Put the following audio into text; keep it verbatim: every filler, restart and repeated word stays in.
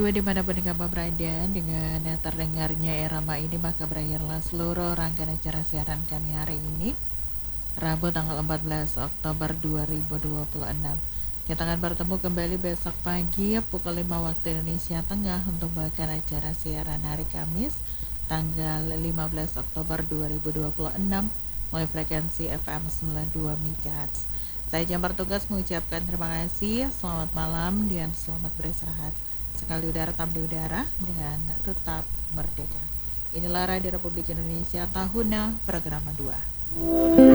dua dimanapun kamu berada, dengan terdengarnya irama ini maka berakhirlah seluruh rangkaian acara siaran kami hari ini, Rabu tanggal empat belas Oktober dua ribu dua puluh enam. Kita akan bertemu kembali besok pagi pukul lima waktu Indonesia Tengah untuk bahkan acara siaran hari Kamis tanggal lima belas Oktober dua ribu dua puluh enam melalui frekuensi F M sembilan puluh dua MHz. Saya jam bertugas mengucapkan terima kasih, selamat malam dan selamat beristirahat. Sekali udara tam di udara dan tetap merdeka. Inilah Radio Republik Indonesia Tahuna Programa dua.